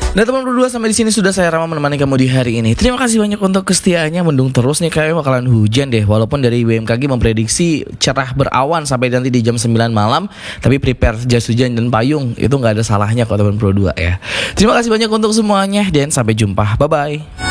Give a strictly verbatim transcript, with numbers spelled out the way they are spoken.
Nah teman berdua, sampai di sini sudah saya Rama menemani kamu di hari ini. Terima kasih banyak untuk kesetiaannya. Mendung terus nih, kayaknya bakalan hujan deh. Walaupun dari B M K G memprediksi cerah berawan sampai nanti di jam sembilan malam, tapi prepare jas hujan dan payung, itu nggak ada salahnya kok teman berdua ya. Terima kasih banyak untuk semuanya dan sampai jumpa. Bye bye.